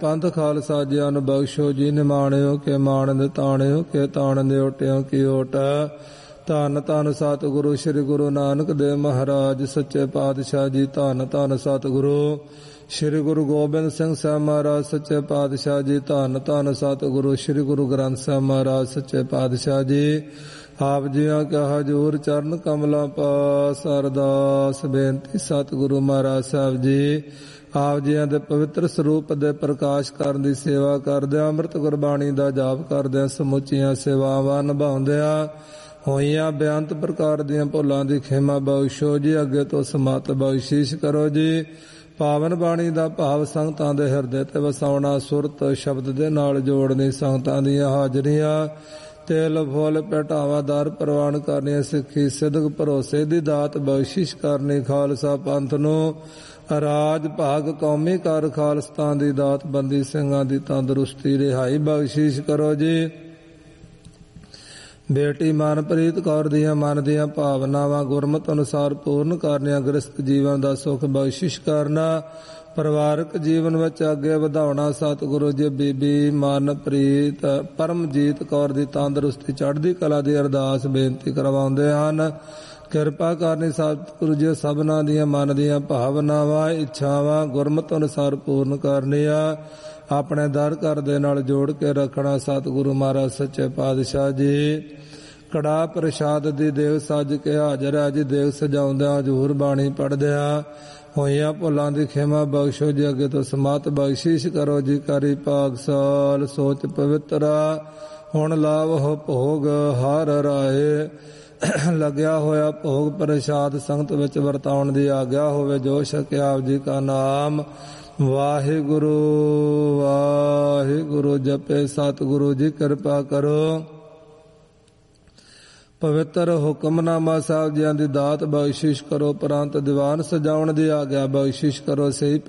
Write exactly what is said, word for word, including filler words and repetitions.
ਪੰਥ ਖਾਲਸਾ ਜਿਆਂ ਨੂੰ ਬਖਸ਼ੋ ਜੀ, ਨਿਮਾਣਿਓ ਕੇ ਮਾਣਦ ਤਾਣਿਓ ਕੇ ਤਾਣਦੇ ਓਟਿਓ ਕੀ ਓਟ। ਧੰਨ ਧੰਨ ਸਤਿਗੁਰੂ ਸ੍ਰੀ ਗੁਰੂ ਨਾਨਕ ਦੇਵ ਮਹਾਰਾਜ ਸੱਚੇ ਪਾਤਸ਼ਾਹ ਜੀ। ਧੰਨ ਧੰਨ ਸਤਿਗੁਰੂ ਸ੍ਰੀ ਗੁਰੂ ਗੋਬਿੰਦ ਸਿੰਘ ਸਾਹਿਬ ਮਹਾਰਾਜ ਸੱਚੇ ਪਾਤਸ਼ਾਹ ਜੀ। ਧੰਨ ਧੰਨ ਸਤਿਗੁਰੂ ਸ੍ਰੀ ਗੁਰੂ ਗ੍ਰੰਥ ਸਾਹਿਬ ਮਹਾਰਾਜ ਸੱਚੇ ਪਾਤਸ਼ਾਹ ਜੀ। ਆਪ ਜੀਆਂ ਕਾ ਹਜ਼ੂਰ ਚਰਨ ਕਮਲਾਂ ਪਾਸ ਅਰਦਾਸ ਬੇਨਤੀ ਸਤਿਗੁਰੂ ਮਹਾਰਾਜ ਸਾਹਿਬ ਜੀ। ਆਪ ਜੀਆਂ ਦੇ ਪਵਿੱਤਰ ਸਰੂਪ ਦੇ ਪ੍ਰਕਾਸ਼ ਕਰਨ ਦੀ ਸੇਵਾ ਕਰਦਿਆਂ, ਅੰਮ੍ਰਿਤ ਗੁਰਬਾਣੀ ਦਾ ਜਾਪ ਕਰਦਿਆਂ, ਸਮੁੱਚੀਆਂ ਸੇਵਾਵਾਂ ਨਿਭਾਉਂਦਿਆਂ ਹੋਈਆਂ ਬੇਅੰਤ ਪ੍ਰਕਾਰ ਦੀਆਂ ਭੁੱਲਾਂ ਦੀ ਖਿਮਾ ਬਖਸ਼ੋ ਜੀ। ਅੱਗੇ ਤੋਂ ਸਮਤ ਬਖਸ਼ਿਸ਼ ਕਰੋ ਜੀ। ਪਾਵਨ ਬਾਣੀ ਦਾ ਭਾਵ ਸੰਗਤਾਂ ਦੇ ਹਿਰਦੇ ਤੇ ਵਸਾਉਣਾ, ਸੁਰਤ ਸ਼ਬਦ ਦੇ ਨਾਲ ਜੋੜਨੀ, ਸੰਗਤਾਂ ਦੀਆਂ ਹਾਜ਼ਰੀਆਂ ਤੇਲ ਫੁੱਲ ਭੇਟਾਵਾਂ ਦਰ ਪ੍ਰਵਾਨ ਕਰਨੀਆਂ, ਸਿੱਖੀ ਸਿਦਕ ਭਰੋਸੇ ਦੀ ਦਾਤ ਬਖਸ਼ਿਸ਼ ਕਰਨੀ, ਖਾਲਸਾ ਪੰਥ ਨੂੰ ਰਾਜ ਭਾਗ ਕੌਮੀ ਕਰ, ਖਾਲਸਤਾਨ ਦੀ ਦਾਤ ਬੰਦੀ ਸਿੰਘਾਂ ਦੀ ਤੰਦਰੁਸਤੀ ਰਿਹਾਈ ਬਖਸ਼ਿਸ਼ ਕਰੋ ਜੀ। ਬੇਟੀ ਮਨਪ੍ਰੀਤ ਕੌਰ ਦੀਆਂ ਮਨ ਦੀਆਂ ਭਾਵਨਾਵਾਂ ਗੁਰਮਤ ਅਨੁਸਾਰ ਪੂਰਨ ਕਰਨੀਆਂ, ਗ੍ਰਸਤ ਜੀਵਨ ਦਾ ਸੁੱਖ ਬਖਸ਼ਿਸ਼ ਕਰਨਾ, ਪਰਿਵਾਰਕ ਜੀਵਨ ਵਿੱਚ ਅੱਗੇ ਵਧਾਉਣਾ। ਸਤਿਗੁਰੂ ਜੀ ਬੀਬੀ ਮਨਪ੍ਰੀਤ ਪਰਮਜੀਤ ਕੌਰ ਦੀ ਤੰਦਰੁਸਤੀ ਚੜ੍ਹਦੀ ਕਲਾ ਦੀ ਅਰਦਾਸ ਬੇਨਤੀ ਕਰਵਾਉਂਦੇ ਹਨ। ਕਿਰਪਾ ਕਰਨੀ ਸਤਿਗੁਰੂ ਜੀ ਸਭਨਾਂ ਦੀਆਂ ਮਨ ਦੀਆਂ ਭਾਵਨਾਵਾਂ ਇੱਛਾਵਾਂ ਗੁਰਮਤ ਅਨੁਸਾਰ ਪੂਰਨ ਕਰਨੀਆਂ, ਆਪਣੇ ਦਰ ਘਰ ਦੇ ਨਾਲ ਜੋੜ ਕੇ ਰੱਖਣਾ। ਸਤਿਗੁਰੂ ਮਹਾਰਾਜ ਸੱਚੇ ਪਾਤਸ਼ਾਹ ਜੀ। ਕੜਾ ਪ੍ਰਸ਼ਾਦ ਦੀ ਦੇਗ ਸੱਜ ਕੇ ਹਾਜ਼ਰ ਹੈ ਜੀ। ਦੇਗ ਸਜਾਉਂਦਿਆਂ ਹਜ਼ੂਰ ਬਾਣੀ ਪੜ੍ਹਦਿਆਂ ਹੋਈਆਂ ਭੁੱਲਾਂ ਦੀ ਖਿਮਾ ਬਖਸ਼ੋ ਜੀ। ਅੱਗੇ ਤੋਂ ਸਮਤ ਬਖਸ਼ਿਸ਼ ਕਰੋ ਜੀ। ਕਰੀ ਪਾਗਸਾਲ ਸੋਚ ਪਵਿੱਤਰਾ, ਹੁਣ ਲਾਵ ਭੋਗ ਹਰ ਰਾਏ। ਲੱਗਿਆ ਹੋਇਆ ਭੋਗ ਪ੍ਰਸ਼ਾਦ ਸੰਗਤ ਵਿੱਚ ਵਰਤਾਉਣ ਦੀ ਆਗਿਆ ਹੋਵੇ। ਜੋ ਛਕਿਆ ਆਪ ਜੀ ਕਾ ਨਾਮ ਵਾਹਿਗੁਰੂ ਵਾਹਿਗੁਰੂ ਜਪੇ। ਸਤਿਗੁਰੂ ਜੀ ਕਿਰਪਾ ਕਰੋ। ਪਵਿੱਤਰ ਹੁਕਮਨਾਮਾ ਸਾਹਿਬ ਜੀਆਂ ਦੀ ਦਾਤ ਬਖਸ਼ਿਸ਼ ਕਰੋ। ਉਪਰੰਤ ਦੀਵਾਨ ਸਜਾਉਣ ਦੀ ਆਗਿਆ ਬਖਸ਼ਿਸ਼ ਕਰੋ। ਸਹੀ